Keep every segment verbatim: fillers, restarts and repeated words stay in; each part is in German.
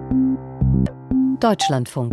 Deutschlandfunk.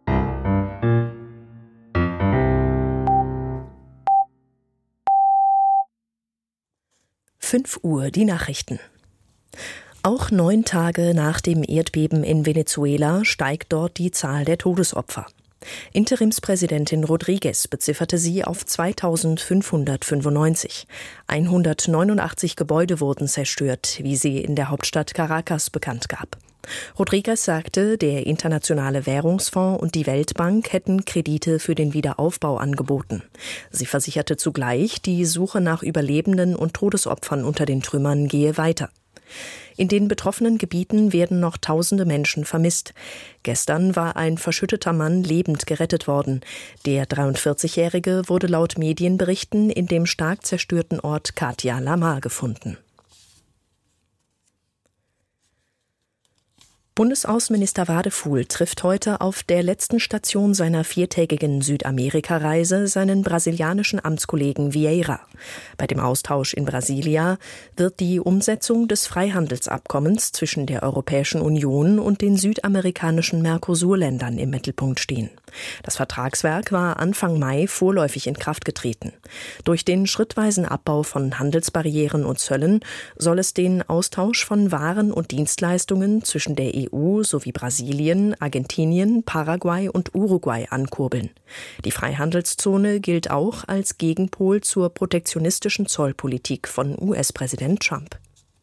fünf Uhr, die Nachrichten. Auch neun Tage nach dem Erdbeben in Venezuela steigt dort die Zahl der Todesopfer. Interimspräsidentin Rodríguez bezifferte sie auf zweitausendfünfhundertfünfundneunzig. hundertneunundachtzig Gebäude wurden zerstört, wie sie in der Hauptstadt Caracas bekannt gab. Rodríguez sagte, der Internationale Währungsfonds und die Weltbank hätten Kredite für den Wiederaufbau angeboten. Sie versicherte zugleich, die Suche nach Überlebenden und Todesopfern unter den Trümmern gehe weiter. In den betroffenen Gebieten werden noch tausende Menschen vermisst. Gestern war ein verschütteter Mann lebend gerettet worden. Der dreiundvierzigjährige wurde laut Medienberichten in dem stark zerstörten Ort Katia Lama gefunden. Bundesaußenminister Wadefuhl trifft heute auf der letzten Station seiner viertägigen Südamerika-Reise seinen brasilianischen Amtskollegen Vieira. Bei dem Austausch in Brasilia wird die Umsetzung des Freihandelsabkommens zwischen der Europäischen Union und den südamerikanischen Mercosur-Ländern im Mittelpunkt stehen. Das Vertragswerk war Anfang Mai vorläufig in Kraft getreten. Durch den schrittweisen Abbau von Handelsbarrieren und Zöllen soll es den Austausch von Waren und Dienstleistungen zwischen der E U sowie Brasilien, Argentinien, Paraguay und Uruguay ankurbeln. Die Freihandelszone gilt auch als Gegenpol zur protektionistischen Zollpolitik von U S-Präsident Trump.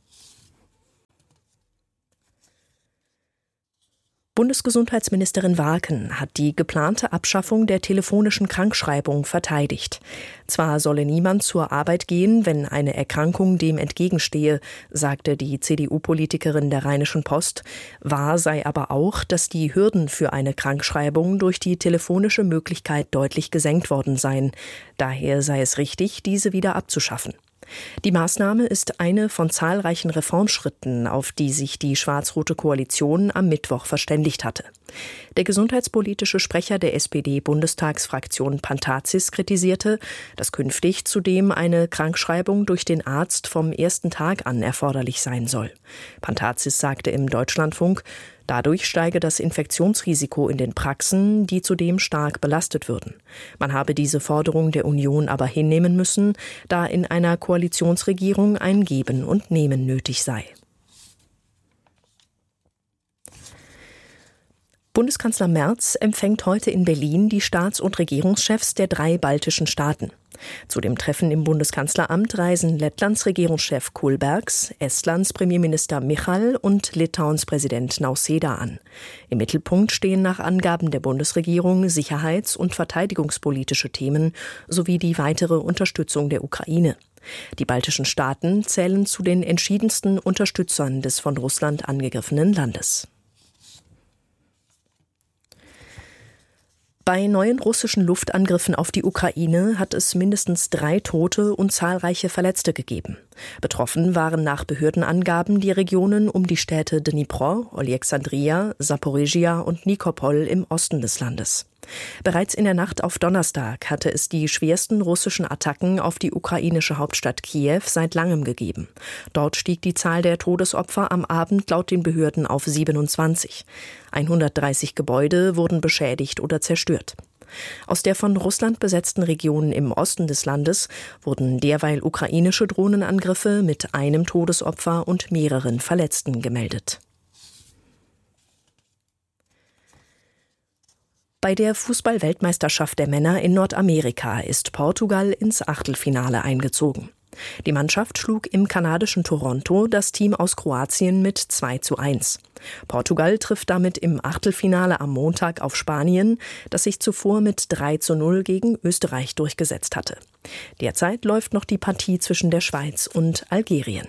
Bundesgesundheitsministerin Warken hat die geplante Abschaffung der telefonischen Krankschreibung verteidigt. Zwar solle niemand zur Arbeit gehen, wenn eine Erkrankung dem entgegenstehe, sagte die C D U-Politikerin der Rheinischen Post. Wahr sei aber auch, dass die Hürden für eine Krankschreibung durch die telefonische Möglichkeit deutlich gesenkt worden seien. Daher sei es richtig, diese wieder abzuschaffen. Die Maßnahme ist eine von zahlreichen Reformschritten, auf die sich die schwarz-rote Koalition am Mittwoch verständigt hatte. Der gesundheitspolitische Sprecher der S P D-Bundestagsfraktion Pantazis kritisierte, dass künftig zudem eine Krankschreibung durch den Arzt vom ersten Tag an erforderlich sein soll. Pantazis sagte im Deutschlandfunk, dadurch steige das Infektionsrisiko in den Praxen, die zudem stark belastet würden. Man habe diese Forderung der Union aber hinnehmen müssen, da in einer Koalitionsregierung ein Geben und Nehmen nötig sei. Bundeskanzler Merz empfängt heute in Berlin die Staats- und Regierungschefs der drei baltischen Staaten. Zu dem Treffen im Bundeskanzleramt reisen Lettlands Regierungschef Kulbergs, Estlands Premierminister Michal und Litauens Präsident Nausėda an. Im Mittelpunkt stehen nach Angaben der Bundesregierung sicherheits- und verteidigungspolitische Themen sowie die weitere Unterstützung der Ukraine. Die baltischen Staaten zählen zu den entschiedensten Unterstützern des von Russland angegriffenen Landes. Bei neuen russischen Luftangriffen auf die Ukraine hat es mindestens drei Tote und zahlreiche Verletzte gegeben. Betroffen waren nach Behördenangaben die Regionen um die Städte Dnipro, Olexandria, Saporizhia und Nikopol im Osten des Landes. Bereits in der Nacht auf Donnerstag hatte es die schwersten russischen Attacken auf die ukrainische Hauptstadt Kiew seit langem gegeben. Dort stieg die Zahl der Todesopfer am Abend laut den Behörden auf siebenundzwanzig. hundertdreißig Gebäude wurden beschädigt oder zerstört. Aus der von Russland besetzten Region im Osten des Landes wurden derweil ukrainische Drohnenangriffe mit einem Todesopfer und mehreren Verletzten gemeldet. Bei der Fußball-Weltmeisterschaft der Männer in Nordamerika ist Portugal ins Achtelfinale eingezogen. Die Mannschaft schlug im kanadischen Toronto das Team aus Kroatien mit zwei zu eins. Portugal trifft damit im Achtelfinale am Montag auf Spanien, das sich zuvor mit drei zu null gegen Österreich durchgesetzt hatte. Derzeit läuft noch die Partie zwischen der Schweiz und Algerien.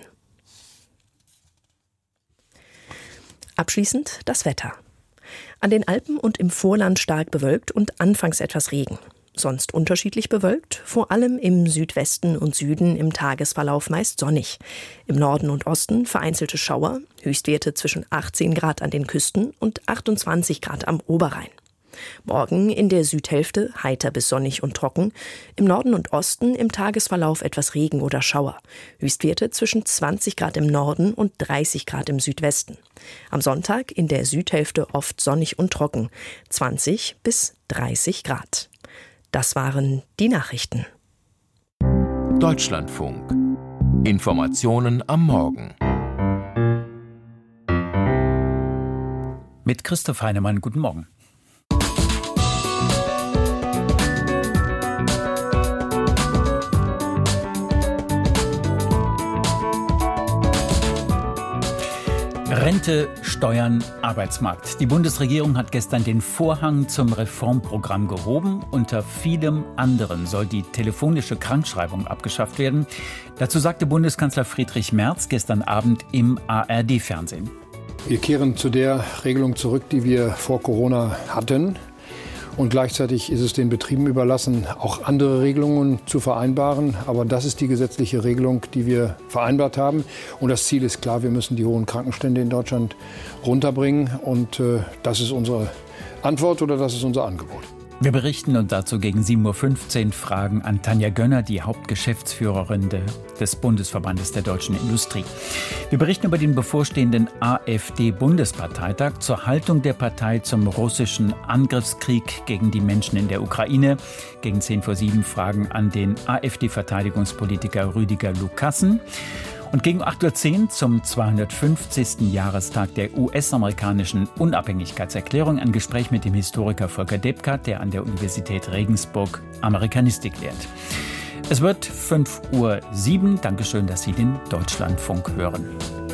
Abschließend das Wetter. An den Alpen und im Vorland stark bewölkt und anfangs etwas Regen. Sonst unterschiedlich bewölkt, vor allem im Südwesten und Süden im Tagesverlauf meist sonnig. Im Norden und Osten vereinzelte Schauer, Höchstwerte zwischen achtzehn Grad an den Küsten und achtundzwanzig Grad am Oberrhein. Morgen in der Südhälfte heiter bis sonnig und trocken. Im Norden und Osten im Tagesverlauf etwas Regen oder Schauer. Höchstwerte zwischen zwanzig Grad im Norden und dreißig Grad im Südwesten. Am Sonntag in der Südhälfte oft sonnig und trocken. zwanzig bis dreißig Grad. Das waren die Nachrichten. Deutschlandfunk. Informationen am Morgen. Mit Christoph Heinemann, guten Morgen. Rente, Steuern, Arbeitsmarkt. Die Bundesregierung hat gestern den Vorhang zum Reformprogramm gehoben. Unter vielem anderen soll die telefonische Krankschreibung abgeschafft werden. Dazu sagte Bundeskanzler Friedrich Merz gestern Abend im A R D-Fernsehen. Wir kehren zu der Regelung zurück, die wir vor Corona hatten. Und gleichzeitig ist es den Betrieben überlassen, auch andere Regelungen zu vereinbaren. Aber das ist die gesetzliche Regelung, die wir vereinbart haben. Und das Ziel ist klar, wir müssen die hohen Krankenstände in Deutschland runterbringen. Und äh, das ist unsere Antwort oder das ist unser Angebot. Wir berichten und dazu gegen sieben Uhr fünfzehn Fragen an Tanja Gönner, die Hauptgeschäftsführerin de, des Bundesverbandes der deutschen Industrie. Wir berichten über den bevorstehenden AfD-Bundesparteitag zur Haltung der Partei zum russischen Angriffskrieg gegen die Menschen in der Ukraine. Gegen zehn vor sieben Fragen an den AfD-Verteidigungspolitiker Rüdiger Lukassen. Und gegen acht Uhr zehn zum zweihundertfünfzigsten Jahrestag der U S-amerikanischen Unabhängigkeitserklärung ein Gespräch mit dem Historiker Volker Debkat, der an der Universität Regensburg Amerikanistik lehrt. Es wird fünf Uhr sieben. Dankeschön, dass Sie den Deutschlandfunk hören.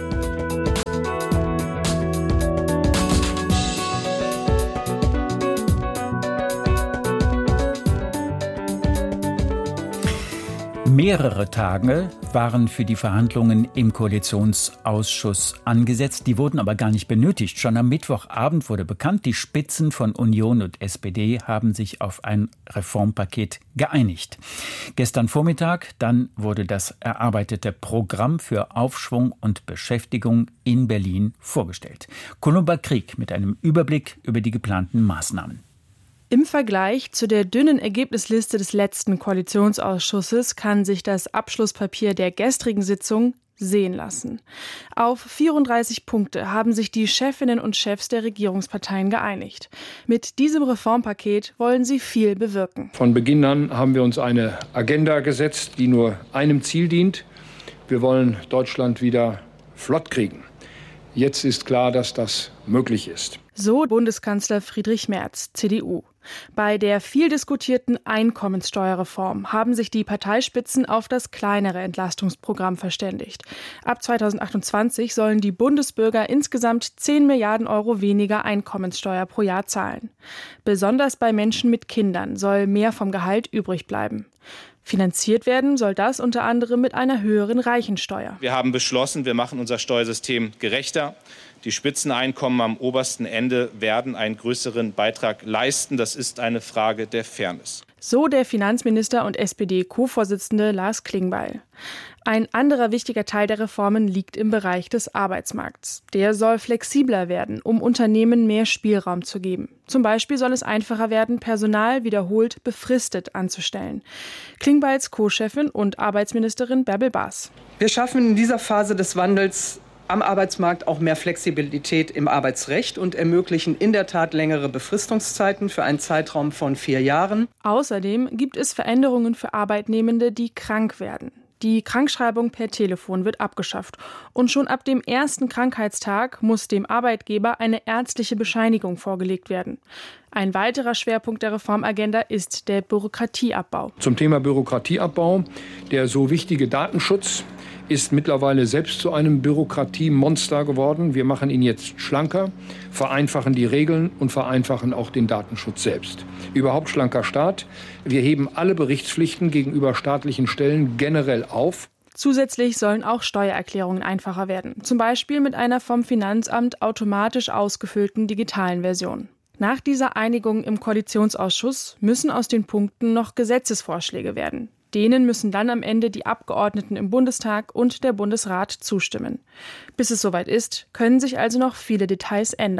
Mehrere Tage waren für die Verhandlungen im Koalitionsausschuss angesetzt. Die wurden aber gar nicht benötigt. Schon am Mittwochabend wurde bekannt, die Spitzen von Union und S P D haben sich auf ein Reformpaket geeinigt. Gestern Vormittag dann wurde das erarbeitete Programm für Aufschwung und Beschäftigung in Berlin vorgestellt. Columba Krieg mit einem Überblick über die geplanten Maßnahmen. Im Vergleich zu der dünnen Ergebnisliste des letzten Koalitionsausschusses kann sich das Abschlusspapier der gestrigen Sitzung sehen lassen. Auf vierunddreißig Punkte haben sich die Chefinnen und Chefs der Regierungsparteien geeinigt. Mit diesem Reformpaket wollen sie viel bewirken. Von Beginn an haben wir uns eine Agenda gesetzt, die nur einem Ziel dient. Wir wollen Deutschland wieder flott kriegen. Jetzt ist klar, dass das möglich ist. So Bundeskanzler Friedrich Merz, C D U. Bei der viel diskutierten Einkommenssteuerreform haben sich die Parteispitzen auf das kleinere Entlastungsprogramm verständigt. Ab zweitausendachtundzwanzig sollen die Bundesbürger insgesamt zehn Milliarden Euro weniger Einkommenssteuer pro Jahr zahlen. Besonders bei Menschen mit Kindern soll mehr vom Gehalt übrig bleiben. Finanziert werden soll das unter anderem mit einer höheren Reichensteuer. Wir haben beschlossen, wir machen unser Steuersystem gerechter. Die Spitzeneinkommen am obersten Ende werden einen größeren Beitrag leisten. Das ist eine Frage der Fairness. So der Finanzminister und S P D-Co-Vorsitzende Lars Klingbeil. Ein anderer wichtiger Teil der Reformen liegt im Bereich des Arbeitsmarkts. Der soll flexibler werden, um Unternehmen mehr Spielraum zu geben. Zum Beispiel soll es einfacher werden, Personal wiederholt befristet anzustellen. Klingbeils Co-Chefin und Arbeitsministerin Bärbel Baas. Wir schaffen in dieser Phase des Wandels am Arbeitsmarkt auch mehr Flexibilität im Arbeitsrecht und ermöglichen in der Tat längere Befristungszeiten für einen Zeitraum von vier Jahren. Außerdem gibt es Veränderungen für Arbeitnehmende, die krank werden. Die Krankschreibung per Telefon wird abgeschafft. Und schon ab dem ersten Krankheitstag muss dem Arbeitgeber eine ärztliche Bescheinigung vorgelegt werden. Ein weiterer Schwerpunkt der Reformagenda ist der Bürokratieabbau. Zum Thema Bürokratieabbau, der so wichtige Datenschutz ist mittlerweile selbst zu einem Bürokratiemonster geworden. Wir machen ihn jetzt schlanker, vereinfachen die Regeln und vereinfachen auch den Datenschutz selbst. Überhaupt schlanker Staat. Wir heben alle Berichtspflichten gegenüber staatlichen Stellen generell auf. Zusätzlich sollen auch Steuererklärungen einfacher werden. Zum Beispiel mit einer vom Finanzamt automatisch ausgefüllten digitalen Version. Nach dieser Einigung im Koalitionsausschuss müssen aus den Punkten noch Gesetzesvorschläge werden. Denen müssen dann am Ende die Abgeordneten im Bundestag und der Bundesrat zustimmen. Bis es soweit ist, können sich also noch viele Details ändern.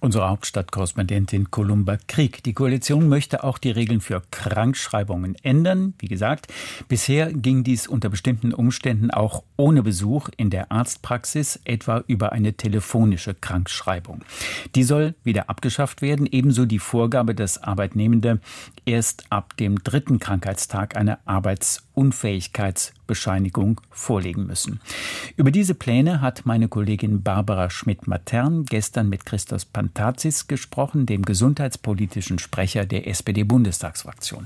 Unsere Hauptstadtkorrespondentin Columba Krieg. Die Koalition möchte auch die Regeln für Krankschreibungen ändern. Wie gesagt, bisher ging dies unter bestimmten Umständen auch ohne Besuch in der Arztpraxis, etwa über eine telefonische Krankschreibung. Die soll wieder abgeschafft werden. Ebenso die Vorgabe, dass Arbeitnehmende erst ab dem dritten Krankheitstag eine Arbeitsunfähigkeitsbescheinigung vorlegen müssen. Über diese Pläne hat meine Kollegin Barbara Schmidt-Matern gestern mit Christos Pantazis gesprochen, dem gesundheitspolitischen Sprecher der S P D-Bundestagsfraktion.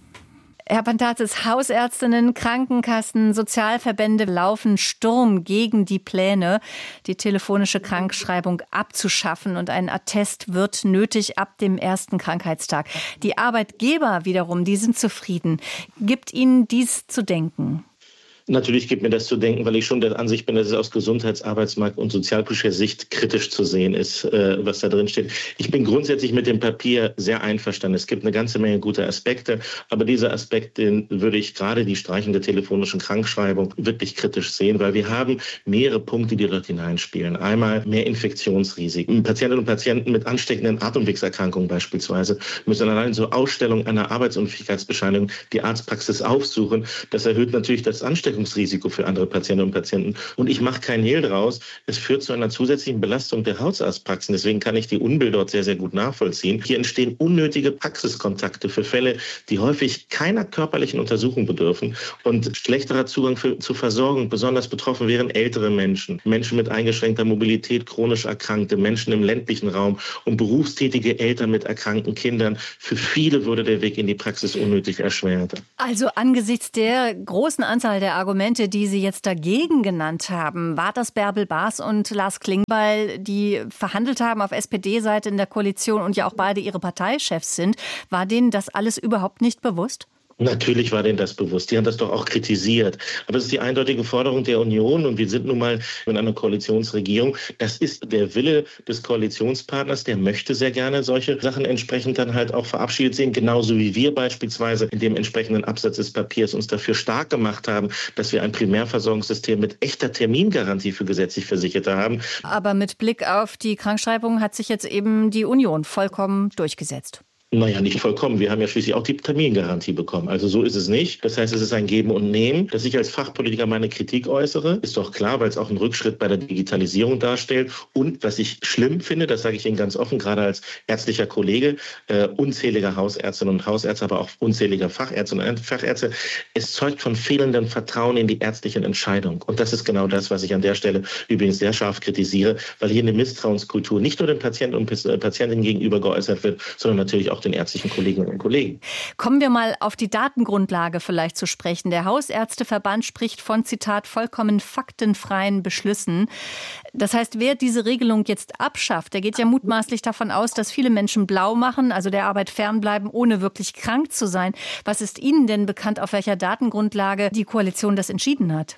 Herr Pantazis, Hausärztinnen, Krankenkassen, Sozialverbände laufen Sturm gegen die Pläne, die telefonische Krankschreibung abzuschaffen, und ein Attest wird nötig ab dem ersten Krankheitstag. Die Arbeitgeber wiederum, die sind zufrieden. Gibt Ihnen dies zu denken? Natürlich gibt mir das zu denken, weil ich schon der Ansicht bin, dass es aus Gesundheits-, Arbeitsmarkt- und sozialpolitischer Sicht kritisch zu sehen ist, was da drin steht. Ich bin grundsätzlich mit dem Papier sehr einverstanden. Es gibt eine ganze Menge guter Aspekte, aber dieser Aspekt, den würde ich gerade die Streichung der telefonischen Krankschreibung wirklich kritisch sehen, weil wir haben mehrere Punkte, die dort hineinspielen. Einmal mehr Infektionsrisiken. Patientinnen und Patienten mit ansteckenden Atemwegserkrankungen beispielsweise müssen allein zur Ausstellung einer Arbeitsunfähigkeitsbescheinigung die Arztpraxis aufsuchen. Das erhöht natürlich das Ansteckungsrisiko für andere Patientinnen und Patienten. Und ich mache keinen Hehl draus. Es führt zu einer zusätzlichen Belastung der Hausarztpraxen. Deswegen kann ich die Unbill dort sehr, sehr gut nachvollziehen. Hier entstehen unnötige Praxiskontakte für Fälle, die häufig keiner körperlichen Untersuchung bedürfen, und schlechterer Zugang für, zur Versorgung. Besonders betroffen wären ältere Menschen, Menschen mit eingeschränkter Mobilität, chronisch Erkrankte, Menschen im ländlichen Raum und berufstätige Eltern mit erkrankten Kindern. Für viele würde der Weg in die Praxis unnötig erschwert. Also angesichts der großen Anzahl der Argumente, die Sie jetzt dagegen genannt haben, war das Bärbel Baas und Lars Klingbeil, die verhandelt haben auf S P D-Seite in der Koalition und ja auch beide ihre Parteichefs sind, war denen das alles überhaupt nicht bewusst? Natürlich war denen das bewusst. Die haben das doch auch kritisiert. Aber es ist die eindeutige Forderung der Union, und wir sind nun mal in einer Koalitionsregierung. Das ist der Wille des Koalitionspartners. Der möchte sehr gerne solche Sachen entsprechend dann halt auch verabschiedet sehen. Genauso wie wir beispielsweise in dem entsprechenden Absatz des Papiers uns dafür stark gemacht haben, dass wir ein Primärversorgungssystem mit echter Termingarantie für gesetzlich Versicherte haben. Aber mit Blick auf die Krankschreibung hat sich jetzt eben die Union vollkommen durchgesetzt. Naja, nicht vollkommen. Wir haben ja schließlich auch die Termingarantie bekommen. Also so ist es nicht. Das heißt, es ist ein Geben und Nehmen. Dass ich als Fachpolitiker meine Kritik äußere, ist doch klar, weil es auch einen Rückschritt bei der Digitalisierung darstellt. Und was ich schlimm finde, das sage ich Ihnen ganz offen, gerade als ärztlicher Kollege, äh, unzähliger Hausärztinnen und Hausärzte, aber auch unzähliger Fachärztinnen und Fachärzte, es zeugt von fehlendem Vertrauen in die ärztlichen Entscheidungen. Und das ist genau das, was ich an der Stelle übrigens sehr scharf kritisiere, weil hier eine Misstrauenskultur nicht nur den Patienten und Patientinnen gegenüber geäußert wird, sondern natürlich auch den ärztlichen Kolleginnen und Kollegen. Kommen wir mal auf die Datengrundlage vielleicht zu sprechen. Der Hausärzteverband spricht von, Zitat, vollkommen faktenfreien Beschlüssen. Das heißt, wer diese Regelung jetzt abschafft, der geht ja mutmaßlich davon aus, dass viele Menschen blau machen, also der Arbeit fernbleiben, ohne wirklich krank zu sein. Was ist Ihnen denn bekannt, auf welcher Datengrundlage die Koalition das entschieden hat?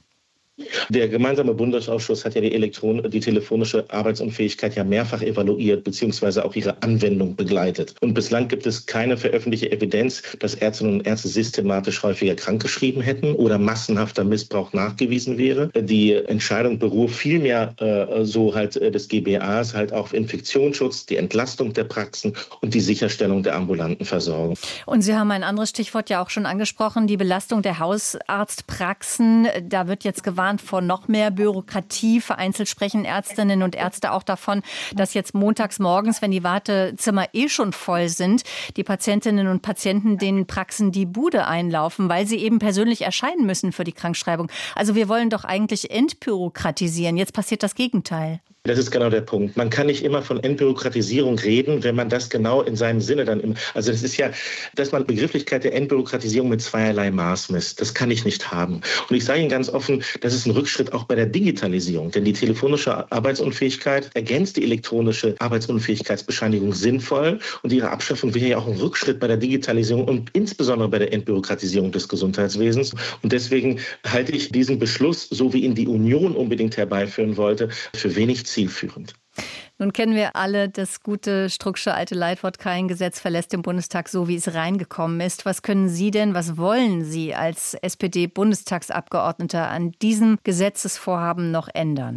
Der gemeinsame Bundesausschuss hat ja die, Elektron- die telefonische Arbeitsunfähigkeit ja mehrfach evaluiert bzw. auch ihre Anwendung begleitet. Und bislang gibt es keine veröffentlichte Evidenz, dass Ärztinnen und Ärzte systematisch häufiger krankgeschrieben hätten oder massenhafter Missbrauch nachgewiesen wäre. Die Entscheidung beruht vielmehr äh, so halt äh, des G B As halt auf Infektionsschutz, die Entlastung der Praxen und die Sicherstellung der ambulanten Versorgung. Und Sie haben ein anderes Stichwort ja auch schon angesprochen, die Belastung der Hausarztpraxen. Da wird jetzt gewarnt vor noch mehr Bürokratie. Vereinzelt sprechen Ärztinnen und Ärzte auch davon, dass jetzt montags morgens, wenn die Wartezimmer eh schon voll sind, die Patientinnen und Patienten den Praxen die Bude einlaufen, weil sie eben persönlich erscheinen müssen für die Krankschreibung. Also wir wollen doch eigentlich entbürokratisieren. Jetzt passiert das Gegenteil. Das ist genau der Punkt. Man kann nicht immer von Entbürokratisierung reden, wenn man das genau in seinem Sinne dann im, also das ist ja, dass man Begrifflichkeit der Entbürokratisierung mit zweierlei Maß misst. Das kann ich nicht haben. Und ich sage Ihnen ganz offen, das ist ein Rückschritt auch bei der Digitalisierung, denn die telefonische Arbeitsunfähigkeit ergänzt die elektronische Arbeitsunfähigkeitsbescheinigung sinnvoll, und ihre Abschaffung wäre ja auch ein Rückschritt bei der Digitalisierung und insbesondere bei der Entbürokratisierung des Gesundheitswesens. Und deswegen halte ich diesen Beschluss, so wie ihn die Union unbedingt herbeiführen wollte, für wenig zielführend. Nun kennen wir alle das gute Strucksche alte Leitwort, kein Gesetz verlässt den Bundestag so, wie es reingekommen ist. Was können Sie denn, was wollen Sie als S P D-Bundestagsabgeordneter an diesem Gesetzesvorhaben noch ändern?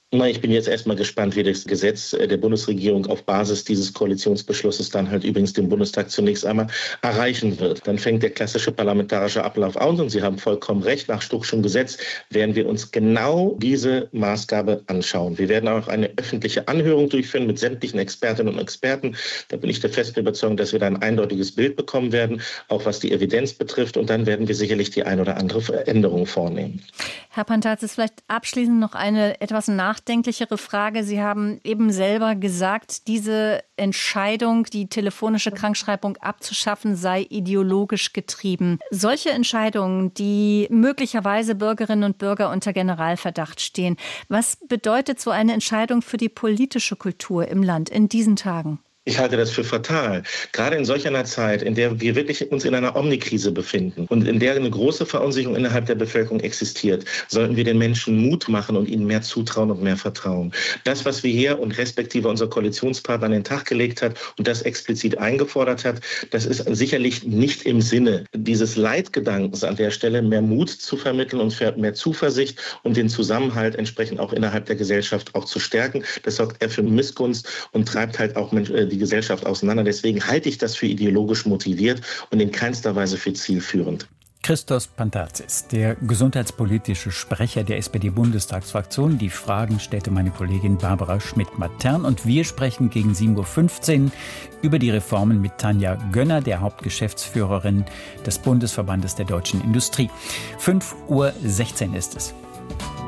Na, ich bin jetzt erstmal gespannt, wie das Gesetz der Bundesregierung auf Basis dieses Koalitionsbeschlusses dann halt übrigens den Bundestag zunächst einmal erreichen wird. Dann fängt der klassische parlamentarische Ablauf an und Sie haben vollkommen recht, nach Stuckschem Gesetz werden wir uns genau diese Maßgabe anschauen. Wir werden auch eine öffentliche Anhörung durchführen mit sämtlichen Expertinnen und Experten. Da bin ich der festen Überzeugung, dass wir da ein eindeutiges Bild bekommen werden, auch was die Evidenz betrifft. Und dann werden wir sicherlich die ein oder andere Veränderung vornehmen. Herr Pantazis, vielleicht abschließend noch eine etwas nachdenklichere Frage. Sie haben eben selber gesagt, diese Entscheidung, die telefonische Krankschreibung abzuschaffen, sei ideologisch getrieben. Solche Entscheidungen, die möglicherweise Bürgerinnen und Bürger unter Generalverdacht stehen, was bedeutet so eine Entscheidung für die politische Kultur im Land in diesen Tagen? Ich halte das für fatal. Gerade in solch einer Zeit, in der wir wirklich uns in einer Omnikrise befinden und in der eine große Verunsicherung innerhalb der Bevölkerung existiert, sollten wir den Menschen Mut machen und ihnen mehr zutrauen und mehr vertrauen. Das, was wir hier und respektive unser Koalitionspartner an den Tag gelegt hat und das explizit eingefordert hat, das ist sicherlich nicht im Sinne dieses Leitgedankens an der Stelle, mehr Mut zu vermitteln und mehr Zuversicht und den Zusammenhalt entsprechend auch innerhalb der Gesellschaft auch zu stärken. Das sorgt eher für Missgunst und treibt halt auch die Gesellschaft auseinander. Deswegen halte ich das für ideologisch motiviert und in keinster Weise für zielführend. Christos Pantazis, der gesundheitspolitische Sprecher der S P D-Bundestagsfraktion. Die Fragen stellte meine Kollegin Barbara Schmidt-Matern und wir sprechen gegen sieben Uhr fünfzehn über die Reformen mit Tanja Gönner, der Hauptgeschäftsführerin des Bundesverbandes der deutschen Industrie. fünf Uhr sechzehn ist es.